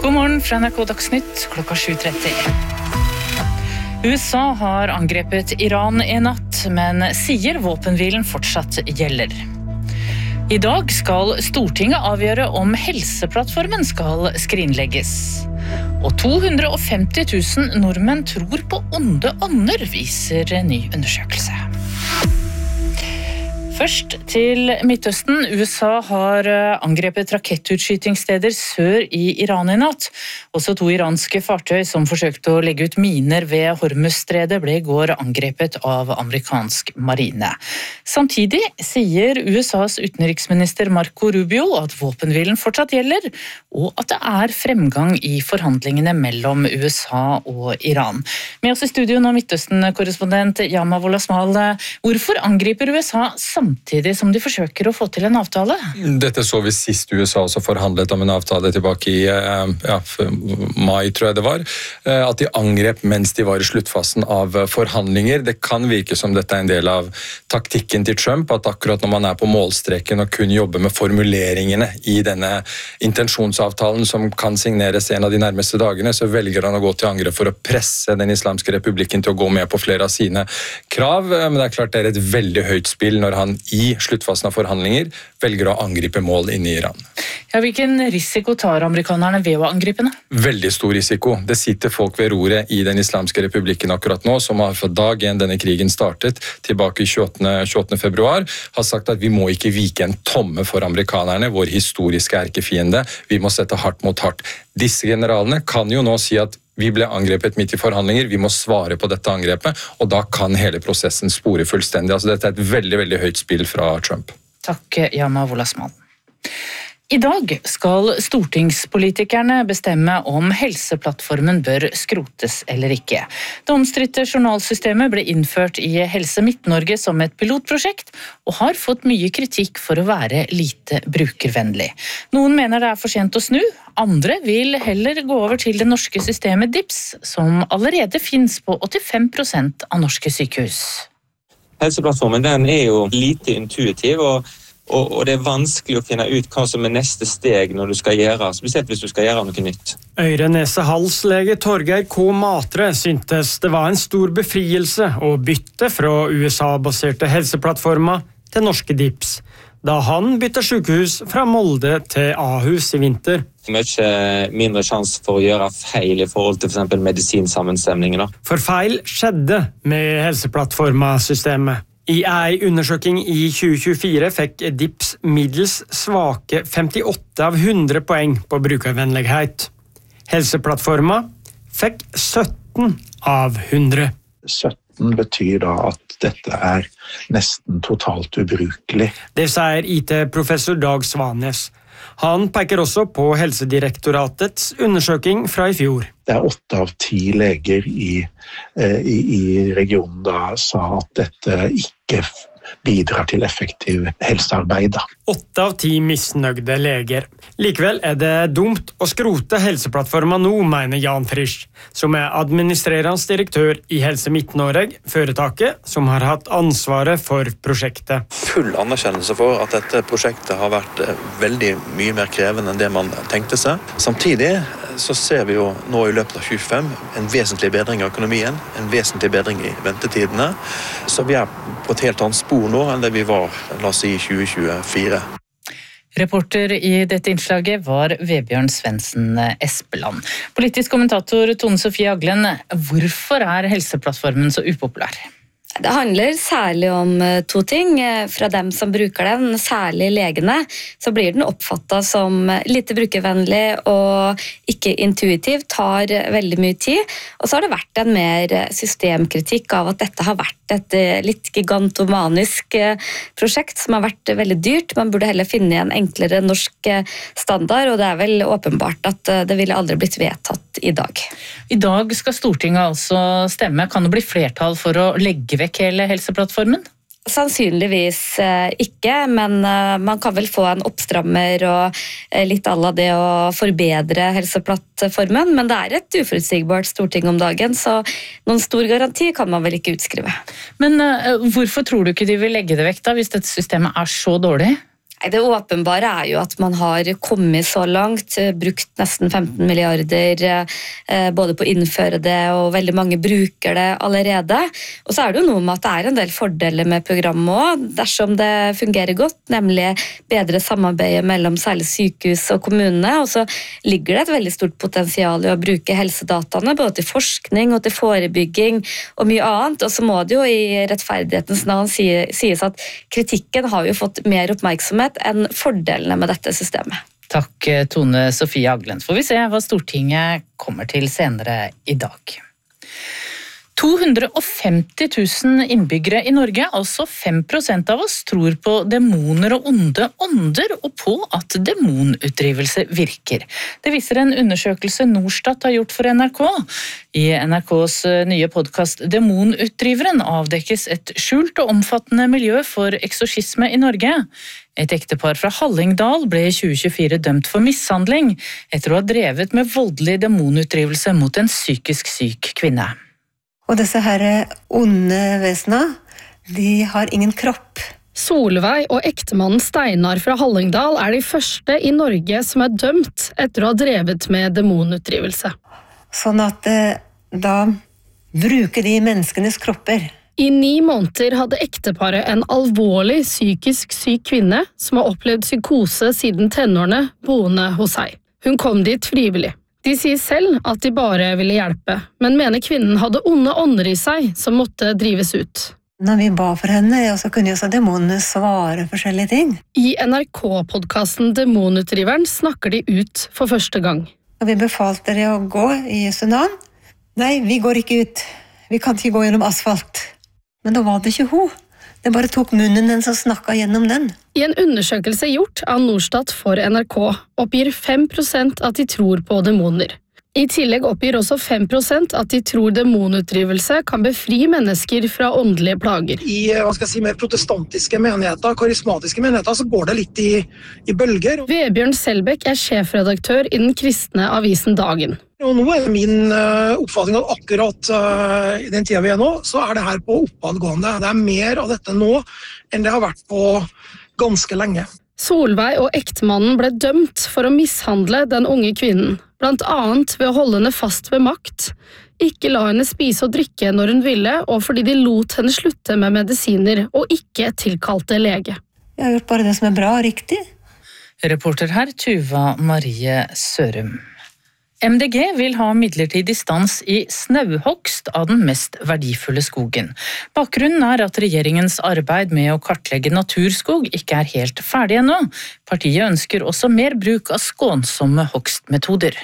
God morgen fra NRK Dagsnytt, klokka 7:30. USA har angrepet Iran i natt, men sier våpenhvilen fortsatt gjelder. I dag skal Stortinget avgjøre om Helseplattformen skal skrinlegges. Og 250 000 nordmenn tror på onde ånder, viser en ny undersøkelse. Først til Midtøsten. USA har angrepet rakettutskytingssteder sør i Iran i natt. Også 2 iranske fartøy som forsøkte å legge ut miner ved Hormuzstredet ble i går angrepet av amerikansk marine. Samtidig sier USAs utenriksminister Marco Rubio at våpenhvilen fortsatt gjelder, og at det er fremgang i forhandlingene mellom USA og Iran. Med oss i studio nå Midtøsten-korrespondent Yama Wolasmal. Hvorfor angriper USA samtidig som de forsøker å få til en avtale? Dette så vi sist USA også forhandlet om en avtale tilbake i mai, tror jeg det var. At de angrep mens de var i sluttfasen av forhandlinger. Det kan virke som dette er en del av taktikken til Trump, at akkurat når man er på målstreken og kun jobber med formuleringene i denne intensjonsavtalen som kan signeres en av de nærmeste dagene, så velger han å gå til angrep for å presse den islamske republikken til å gå med på flere av sine krav. Men det er klart det er et veldig høyt spill når han i sluttfasen av forhandlinger velger å angripe mål inne i Iran. Ja, hvilken risiko tar amerikanerne ved å angripe? Veldig stor risiko. Det sitter folk ved roret i den islamske republikken akkurat nå, som har fra dag 1 denne krigen startet, tilbake i 28. februar, har sagt at vi må ikke vike en tomme for amerikanerne, vår historiske erkefiende. Vi må sette hardt mot hardt. Disse generalene kan jo nå si at vi ble angrepet midt i forhandlinger, vi må svare på dette angrepet, og da kan hele prosessen spore fullstendig. Altså, dette er et veldig, veldig høyt spill fra Trump. Takk, Yama Wolasmal. I dag skal stortingspolitikerne bestemme om Helseplattformen bør skrotes eller ikke. Det omstridte journalsystemet ble innført i Helse Midt-Norge som et pilotprosjekt, og har fått mye kritikk for å være lite brukervennlig. Noen mener det er for sent å snu, andre vil heller gå over til det norske systemet DIPS, som allerede finnes på 85% av norske sykehus. Helseplattformen den er jo lite intuitiv, og det er vanskelig å finne ut hva som er neste steg når du skal gjøre, spesielt hvis du skal gjøre noe nytt. Øre-nese-hals-lege Torgeir K. Matre syntes det var en stor befrielse å bytte fra USA-baserte helseplattformer til norske DIPS, da han bytte sykehus fra Molde til Ahus i vinter. Mye mindre sjanse for å gjøre feil i forhold til for eksempel medisinsammenstemninger. For feil skjedde med helseplattformasystemet. I en undersøking i 2024 fikk DIPS middels svake 58 av 100 poeng på brukervennlighet. Helseplattforma fikk 17 av 100. 17 betyr da at dette er nesten totalt ubrukelig. Det sier IT-professor Dag Svanes. Han peker også på Helsedirektoratets undersøking fra i fjor. Det er 8 av 10 leger i regionen da sa at dette ikke bidrar til effektiv helsearbeid. 8 av 10 misnøgde leger. Likevel er det dumt å skrote helseplattforma nå, mener Jan Frisch, som er administrerende direktør i Helse Midt-Norge, foretaket som har hatt ansvaret for prosjektet. Full anerkjennelse for at dette prosjektet har vært veldig mye mer krevende enn det man tenkte seg. Samtidig så ser vi jo nå i løpet av 2025 en vesentlig bedring av økonomien, en vesentlig bedring i ventetidene, så vi er på et helt annet spor nå enn det vi var, la oss si, i 2024. Reporter i dette innslaget var Vebjørn Svendsen Espeland. Politisk kommentator Tone Sofie Aglen, hvorfor er Helseplattformen så upopulær? Det handler særlig om 2 ting. Fra dem som bruker den, særlig legene, så blir den oppfattet som lite brukervennlig og ikke intuitiv, tar veldig mye tid. Og så har det vært en mer systemkritikk av at dette har vært et litt gigantomanisk prosjekt som har vært veldig dyrt. Man burde heller finne en enklere norsk standard, og det er vel åpenbart at det ville aldri blitt vedtatt i dag. I dag skal Stortinget altså stemme. Kan det bli flertall for å legge vekk hele Helseplattformen? Sannsynligvis ikke, men man kan vel få en oppstrammer og litt à la det å forbedre Helseplattformen, men det er et uforutsigbart storting om dagen, så noen stor garanti kan man vel ikke utskrive. Men hvorfor tror du ikke de vil legge det vekk da, hvis dette systemet er så dårlig? Det åpenbare jo at man har kommet så langt, brukt nesten 15 milliarder både på å innføre det, og veldig mange bruker det allerede. Og så det jo noe med at det en del fordeler med programmet også, dersom det fungerer godt, nemlig bedre samarbeid mellom særlig sykehus og kommunene, og så ligger det et veldig stort potensial i å bruke helsedataene, både til forskning og til forebygging og mye annet, og så må det jo i rettferdighetens navn sies at kritikken har jo fått mer oppmerksomhet enn fordelene med dette systemet. Takk, Tone Sofie Aglen. Får vi se hva Stortinget kommer til senere i dag. 250 000 innbyggere i Norge, altså 5% av oss, tror på demoner og onde ånder, og på at demonutdrivelse virker. Det viser en undersøkelse Norstat har gjort for NRK. I NRKs nye podcast Demonutdriveren avdekkes et skjult og omfattende miljø for eksorsisme i Norge. Et ektepar fra Hallingdal ble i 2024 dømt for mishandling etter å ha drevet med voldelig demonutdrivelse mot en psykisk syk kvinne. Og disse her onde vesener, de har ingen kropp. Solveig og ektemannen Steinar fra Hallingdal de første i Norge som dømt etter å ha drevet med demonutdrivelse. Sånn at da bruker de menneskenes kropper. I 9 måneder hadde ekteparet en alvorlig psykisk syk kvinne som har opplevd psykose siden tenårene boende hos seg. Hun kom dit frivillig. De sier selv at de bare ville hjelpe, men mener kvinnen hadde onde ånder i seg som måtte drives ut. Når vi ba for henne, så kunne jo så demonene svare forskjellige ting. I NRK-podcasten Demonutdriveren snakker de ut for første gang. Og vi befalte det å gå i Jesu navn. Nei, vi går ikke ut. Vi kan ikke gå gjennom asfalt. Men da var det ikke hun. Det bare tok munnen den som snakket gjennom den. I en undersøkelse gjort av Norstat for NRK oppgir 5% at de tror på demoner. I tillegg oppgir også 5% at de tror demonutdrivelse kan befri mennesker fra åndelige plager. I mer protestantiske menigheter, karismatiske menigheter, så går det litt i bølger. Vebjørn Selbekk sjefredaktør i den kristne avisen Dagen. Og nå det min oppfatning at akkurat i den tiden vi nå, så det her på oppadgående. Det mer av dette nå enn det har vært på ganske lenge. Solveig og ektemannen ble dømt for å mishandle den unge kvinnen, blant annet ved å holde henne fast ved makt, ikke la henne spise og drikke når hun ville, og fordi de lot henne slutte med medisiner og ikke tilkalte lege. Jeg har gjort bare det som bra og riktig. Reporter her, Tuva Marie Sørum. MDG vil ha midlertidig stans i snauhogst av den mest verdifulle skogen. Bakgrunnen at regjeringens arbeid med å kartlegge naturskog ikke helt ferdig ennå. Partiet ønsker også mer bruk av skånsomme hogstmetoder.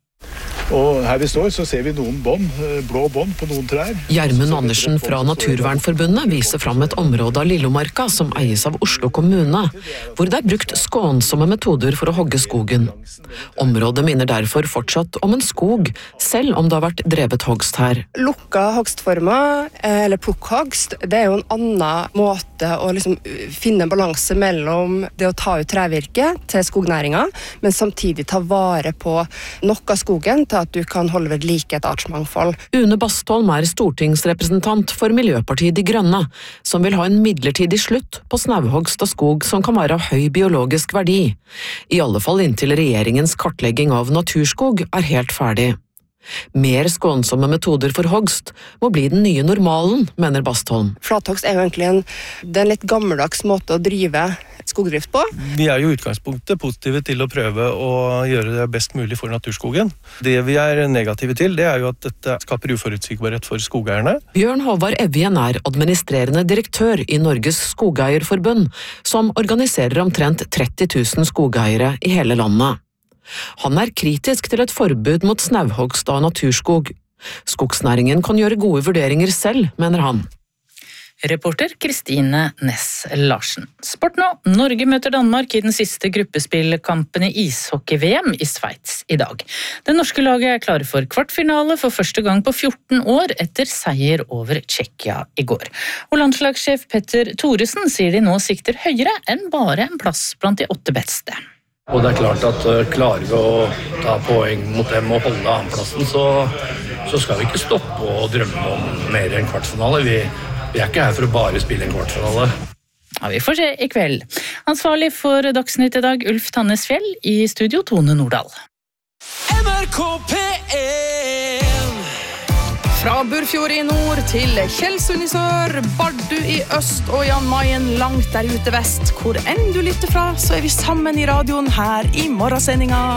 Og her vi står, så ser vi noen bånd, blå bånd på noen trær. Gjermund Andersen fra Naturvernforbundet viser fram et område av Lillomarka som eies av Oslo kommune, hvor det brukt skånsomme metoder for å hogge skogen. Området minner derfor fortsatt om en skog, selv om det har vært drevet hogst her. Lukka hogstformer, eller plukkhogst, det jo en annen måte å finne balanse mellom det å ta ut trevirke til skognæringa, men samtidig ta vare på noe av skogen til at du kan holde ved like et artsmangfold. Une Bastholm stortingsrepresentant for Miljøpartiet De Grønne, som vil ha en midlertidig slutt på snauhogst av skog som kan være av høy biologisk verdi. I alle fall inntil regjeringens kartlegging av naturskog helt ferdig. Mer skånsomme metoder for hogst må bli den nye normalen, mener Bastholm. Flathogst jo egentlig en litt gammeldags måte å drive skogdrift på. Vi jo i utgangspunktet positive til å prøve å gjøre det best mulig for naturskogen. Det vi negative til, det jo at dette skaper uforutsigbarhet for skogeierne. Bjørn Håvard Evjen administrerende direktør i Norges Skogeierforbund, som organiserer omtrent 30 000 skogeiere i hele landet. Han kritisk til et forbud mot snauhogst av naturskog. Skogsnæringen kan gjøre gode vurderinger selv, mener han. Reporter Kristine Næss Larsen. Sport nå. Norge møter Danmark i den siste gruppespillkampen i ishockey-VM i Sveits i dag. Det norske laget klare for kvartfinale for første gang på 14 år etter seier over Tsjekkia i går. Og landslagssjef Petter Thoresen sier de nå sikter høyere enn bare en plass blant de 8 beste. Og det klart at klarer vi å ta poeng mot dem og holde annenplassen, så skal vi ikke stoppe og drømme om mer enn kvartfinale. Vi ikke her for å bare spille en kvartfinale. Ja, vi får se i kveld. Ansvarlig for Dagsnytt i dag, Ulf Tannes Fjell. I studio, Tone Nordahl. NRK P1. Fra Burfjord i nord til Kjelsund i sør, Bardu i øst og Jan Mayen langt der ute vest. Hvor enn du lytter fra, så vi sammen i radioen her i morgensendinga.